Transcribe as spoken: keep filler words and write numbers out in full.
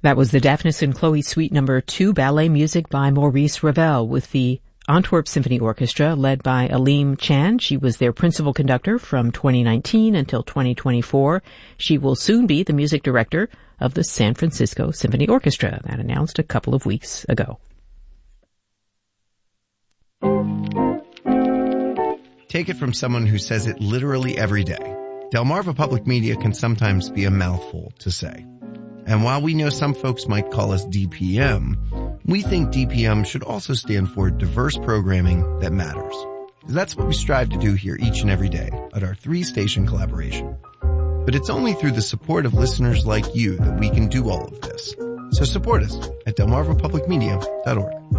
That was the Daphnis and Chloe Suite Number Two, ballet music by Maurice Ravel with the Antwerp Symphony Orchestra led by Aleem Chan. She was their principal conductor from twenty nineteen until twenty twenty-four. She will soon be the music director of the San Francisco Symphony Orchestra. That announced a couple of weeks ago. Take it from someone who says it literally every day. Delmarva Public Media can sometimes be a mouthful to say. And while we know some folks might call us D P M, we think D P M should also stand for diverse programming that matters. That's what we strive to do here each and every day at our three-station collaboration. But it's only through the support of listeners like you that we can do all of this. So support us at delmarva public media dot org.